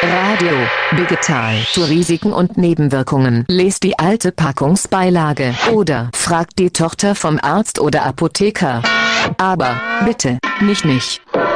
Radio Digital zu Risiken und Nebenwirkungen. Lest die alte Packungsbeilage oder fragt die Tochter vom Arzt oder Apotheker. Aber bitte, nicht mich.